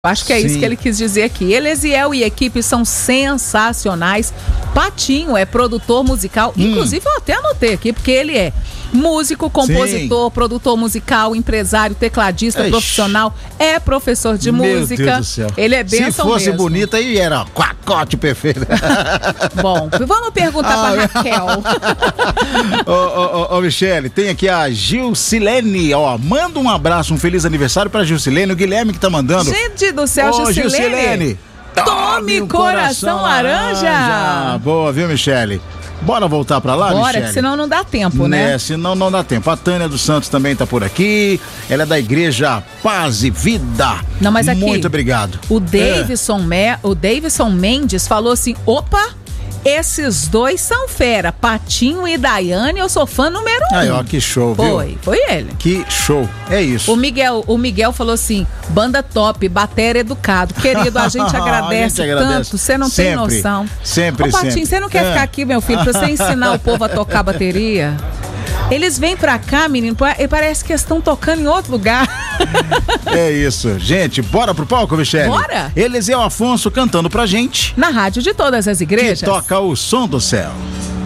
Acho que é isso que ele quis dizer aqui. Elesiel e equipe são sensacionais. Patinho é produtor musical. Inclusive, eu até anotei aqui, porque ele é músico, compositor, produtor musical, empresário, tecladista, profissional, é professor de música. Meu Deus do céu. Ele é bênção mesmo. Se fosse bonita, aí era pacote perfeito. Bom, vamos perguntar pra Raquel. Ô, Michele, tem aqui a Gilcilene, manda um abraço, um feliz aniversário pra Gilcilene, o Guilherme que tá mandando. Gente do céu, Gilcilene. Tome coração laranja. Boa, viu, Michele? Bora voltar pra lá, Bora, Michele? que senão não dá tempo, né? Senão não dá tempo. A Tânia dos Santos também tá por aqui. Ela é da Igreja Paz e Vida. Não, mas aqui, muito obrigado. O Davidson Mendes falou assim: opa, esses dois são fera. Patinho e Daiane, eu sou fã número 1. Aí, ó, que show, viu? Foi ele. Que show, é isso. O Miguel falou assim: banda top, batera educado. Querido, a gente agradece tanto, você não tem noção. Sempre, Patinho, você não quer ficar aqui, meu filho, pra você ensinar o povo a tocar bateria? Eles vêm pra cá, menino, e parece que estão tocando em outro lugar. É isso. Gente, bora pro palco, Michele? Bora! Eliseu Afonso cantando pra gente. Na rádio de todas as igrejas. Que toca o som do céu.